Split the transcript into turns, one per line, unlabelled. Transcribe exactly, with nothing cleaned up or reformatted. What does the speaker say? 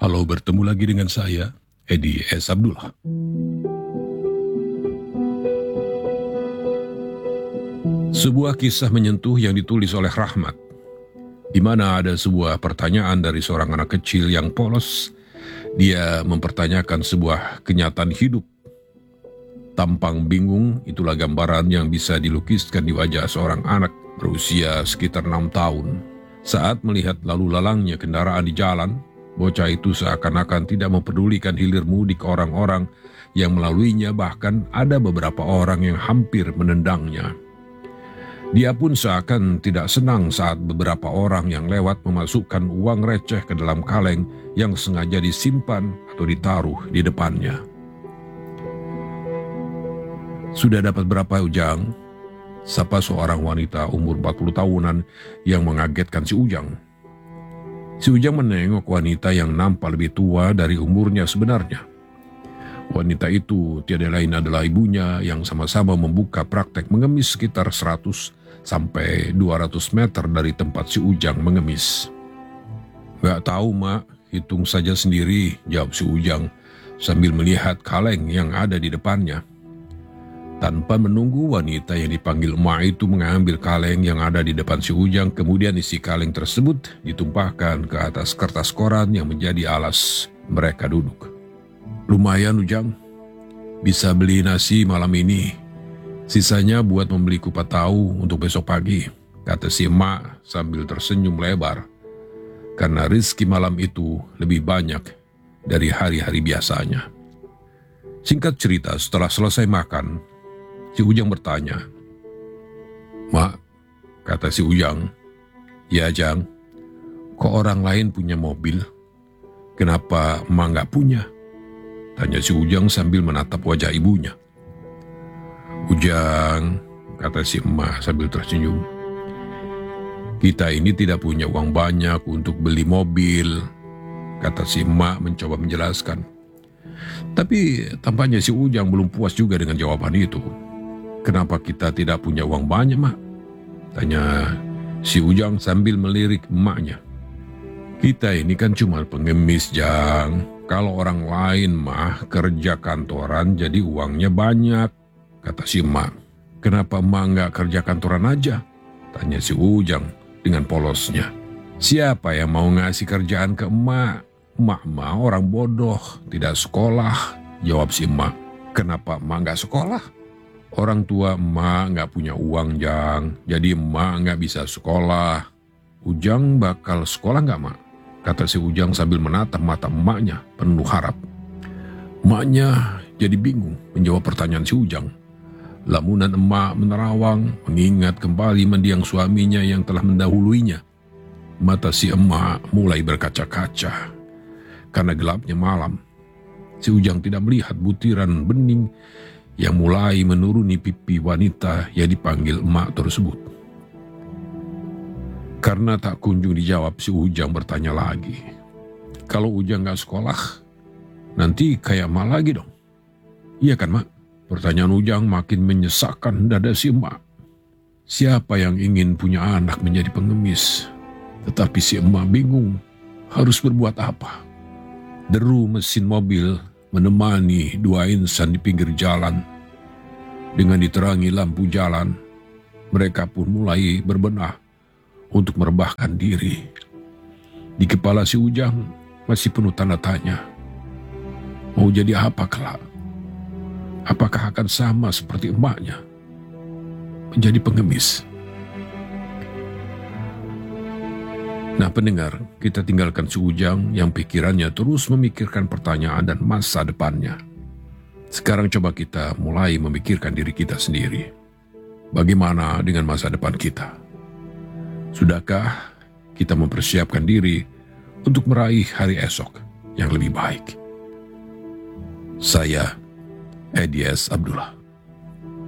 Halo, bertemu lagi dengan saya, Edi S. Abdullah. Sebuah kisah menyentuh yang ditulis oleh Rahmat, di mana ada sebuah pertanyaan dari seorang anak kecil yang polos. Dia mempertanyakan sebuah kenyataan hidup. Tampang bingung, itulah gambaran yang bisa dilukiskan di wajah seorang anak berusia sekitar enam tahun. Saat melihat lalu lalangnya kendaraan di jalan, bocah itu seakan-akan tidak mempedulikan hilir mudik orang-orang yang melaluinya, bahkan ada beberapa orang yang hampir menendangnya. Dia pun seakan tidak senang saat beberapa orang yang lewat memasukkan uang receh ke dalam kaleng yang sengaja disimpan atau ditaruh di depannya. "Sudah dapat berapa, Ujang?" sapa seorang wanita umur empat puluh tahunan yang mengagetkan si Ujang. Si Ujang menengok wanita yang nampak lebih tua dari umurnya sebenarnya. Wanita itu tiada lain adalah ibunya yang sama-sama membuka praktek mengemis sekitar seratus sampai dua ratus meter dari tempat si Ujang mengemis. "Gak tahu, Mak, hitung saja sendiri," jawab si Ujang sambil melihat kaleng yang ada di depannya. Tanpa menunggu wanita yang dipanggil emak itu mengambil kaleng yang ada di depan si Ujang, kemudian isi kaleng tersebut ditumpahkan ke atas kertas koran yang menjadi alas mereka duduk. "Lumayan, Ujang, bisa beli nasi malam ini. Sisanya buat membeli kupat tahu untuk besok pagi," kata si emak sambil tersenyum lebar. Karena rezeki malam itu lebih banyak dari hari-hari biasanya. Singkat cerita, setelah selesai makan, si Ujang bertanya, "Mak," kata si Ujang. "Ya, Jang, kok orang lain punya mobil, kenapa emak gak punya?" tanya si Ujang sambil menatap wajah ibunya. "Ujang," kata si emak sambil tersenyum, "kita ini tidak punya uang banyak untuk beli mobil," kata si emak mencoba menjelaskan. Tapi tampaknya si Ujang belum puas juga dengan jawaban itu. "Kenapa kita tidak punya uang banyak, Mak?" tanya si Ujang sambil melirik emaknya. "Kita ini kan cuma pengemis, Jang. Kalau orang lain mah kerja kantoran jadi uangnya banyak," kata si emak. "Kenapa emak nggak kerja kantoran aja?" tanya si Ujang dengan polosnya. "Siapa yang mau ngasih kerjaan ke emak? Emak mah orang bodoh, tidak sekolah," jawab si emak. "Kenapa emak nggak sekolah?" "Orang tua emak nggak punya uang, Jang, jadi emak nggak bisa sekolah." "Ujang bakal sekolah nggak, Mak?" kata si Ujang sambil menatap mata emaknya penuh harap. Emaknya jadi bingung menjawab pertanyaan si Ujang. Lamunan emak menerawang mengingat kembali mendiang suaminya yang telah mendahuluinya. Mata si emak mulai berkaca-kaca. Karena gelapnya malam, si Ujang tidak melihat butiran bening yang mulai menuruni pipi wanita yang dipanggil emak tersebut. Karena tak kunjung dijawab, si Ujang bertanya lagi. "Kalau Ujang gak sekolah, nanti kayak emak lagi dong?" "Iya kan, Mak?" Pertanyaan Ujang makin menyesakkan dada si emak. Siapa yang ingin punya anak menjadi pengemis? Tetapi si emak bingung harus berbuat apa. Deru mesin mobil menemani dua insan di pinggir jalan. Dengan diterangi lampu jalan, mereka pun mulai berbenah untuk merebahkan diri. Di kepala si Ujang masih penuh tanda tanya. Mau jadi apa kelak? Apakah akan sama seperti emaknya, menjadi pengemis? Nah pendengar, kita tinggalkan si Ujang yang pikirannya terus memikirkan pertanyaan dan masa depannya. Sekarang coba kita mulai memikirkan diri kita sendiri. Bagaimana dengan masa depan kita? Sudahkah kita mempersiapkan diri untuk meraih hari esok yang lebih baik? Saya, Edi S. Abdullah.